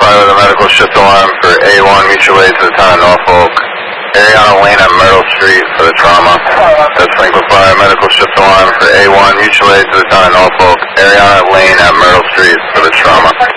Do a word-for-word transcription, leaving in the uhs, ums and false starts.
Fire with a medical shift alarm for A one mutual aid to the town of Norfolk. Ariana Lane at Myrtle Street for the trauma. That's Franklin Fire medical shift alarm for A one mutual aid to the town of Norfolk. Ariana Lane at Myrtle Street for the trauma.